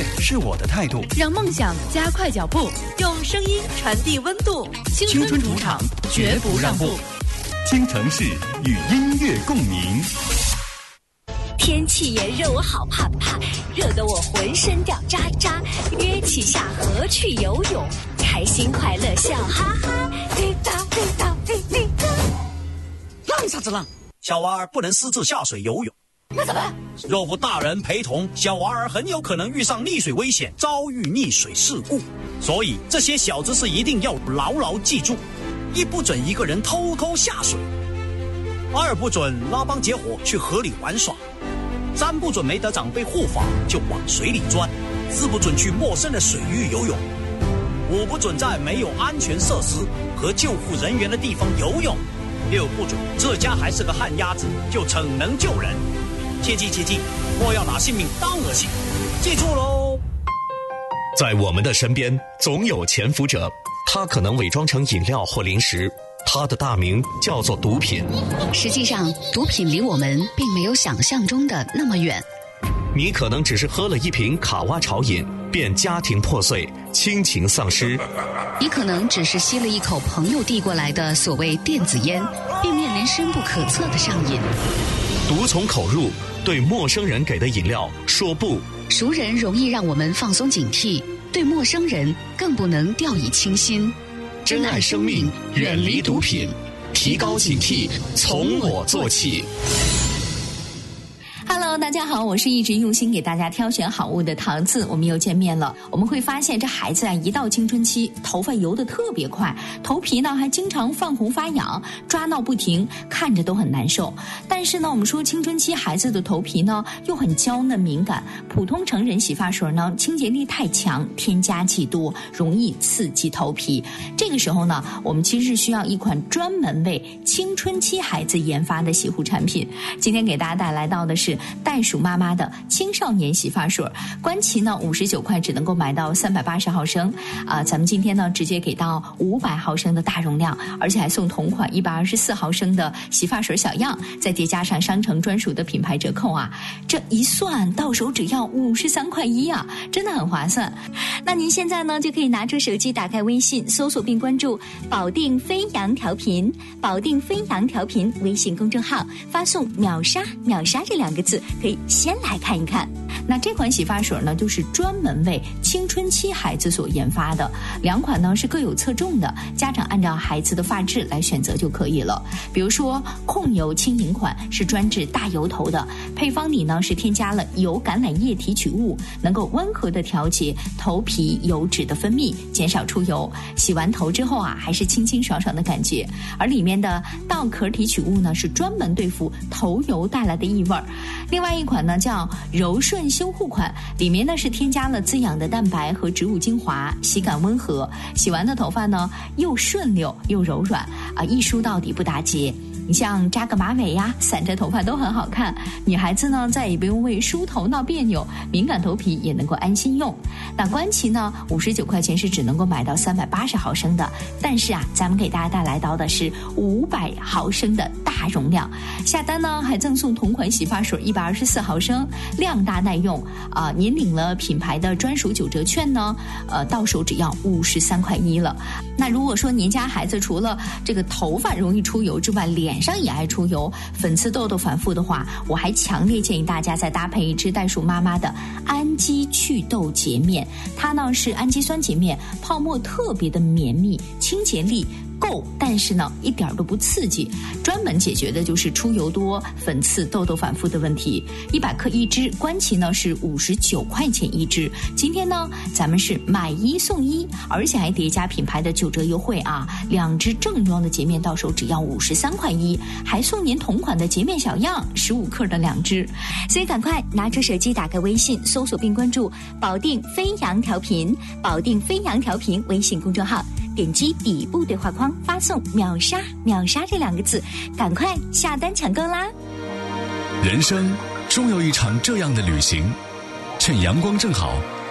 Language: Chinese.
是我的态度， 让梦想加快脚步，用声音传递温度。青春主场，绝不让步。 京城市与音乐共鸣。 天气炎热，我好怕怕，热得我浑身掉渣渣。约起下河去游泳，开心快乐笑哈哈。嘿哒嘿哒嘿嘿哒。 浪啥子浪？小娃儿不能私自下水游泳。 那怎么？ 若无大人陪同，小娃儿很有可能遇上溺水危险，遭遇溺水事故。所以这些小知识一定要牢牢记住：一不准一个人偷偷下水，二不准拉帮结伙去河里玩耍，三不准没得长辈护法就往水里钻，四不准去陌生的水域游泳，五不准在没有安全设施和救护人员的地方游泳，六不准这家还是个旱鸭子就逞能救人。切记切记，莫要拿性命当儿戏，记住喽！ 在我们的身边总有潜伏者，他可能伪装成饮料或零食，他的大名叫做毒品。 实际上，毒品离我们并没有想象中的那么远。 你可能只是喝了一瓶卡哇潮饮，便家庭破碎，亲情丧失； 你可能只是吸了一口朋友递过来的所谓电子烟，并面临深不可测的上瘾。 毒从口入，对陌生人给的饮料说不。 熟人容易让我们放松警惕，对陌生人更不能掉以轻心。 珍爱生命，远离毒品，提高警惕，从我做起。 Hello， 大家好，我是一直用心给大家挑选好物的桃子，我们又见面了。我们会发现这孩子啊，一到青春期，头发油得特别快，头皮呢还经常泛红发痒，抓挠不停，看着都很难受。但是呢，我们说青春期孩子的头皮呢又很娇嫩敏感，普通成人洗发水呢清洁力太强，添加剂多，容易刺激头皮。这个时候呢，我们其实是需要一款专门为青春期孩子研发的洗护产品。今天给大家带来到的是袋鼠妈妈的青少年洗发水，官旗呢59块只能够买到380毫升咱们今天呢直接给到500毫升的大容量，而且还送同款124毫升的洗发水小样，再叠加上商城专属的品牌折扣啊，这一算到手只要53块1啊，真的很划算。 那您现在呢就可以拿出手机，打开微信，搜索并关注保定飞扬调频，保定飞扬调频微信公众号，发送秒杀秒杀这2个字，可以先来看一看。 那这款洗发水呢，就是专门为青春期孩子所研发的，2款呢是各有侧重的，家长按照孩子的发质来选择就可以了。比如说控油轻盈款是专治大油头的，配方里呢是添加了油橄榄叶提取物，能够温和的调节头皮油脂的分泌，减少出油。洗完头之后啊，还是清清爽爽的感觉。而里面的稻壳提取物呢，是专门对付头油带来的异味。另外一款呢叫柔顺修护款，里面呢是添加了滋养的蛋白和植物精华，洗感温和，洗完的头发呢又顺溜又柔软一梳到底不打结。你像扎个马尾呀，散着头发都很好看。女孩子呢再也不用为梳头闹别扭，敏感头皮也能够安心用。那官旗呢59块钱是只能够买到380毫升的，但是啊，咱们给大家带来到的是500毫升的大容量。下单呢还赠送同款洗发水124毫升，量大耐用您领了品牌的专属9折券呢到手只要53块1了。那如果说您家孩子除了这个头发容易出油之外，脸上也爱出油，粉刺痘痘反复的话，我还强烈建议大家再搭配一支袋鼠妈妈的氨基祛痘洁面，它呢是氨基酸洁面，泡沫特别的绵密，清洁力够，但是呢一点都不刺激，专门解决的就是出油多、粉刺、痘痘反复的问题。100克一支，官旗呢是59块钱一支。今天呢咱们是买1送1，而且还叠加品牌的9折优惠啊，2支正装的洁面到手只要53块1，还送您同款的洁面小样15克的2支。 所以赶快拿出手机，打开微信，搜索并关注保定飞扬调频，保定飞扬调频微信公众号，点击底部对话框发送秒杀秒杀这2个字，赶快下单抢购啦。 人生终有一场这样的旅行，趁阳光正好，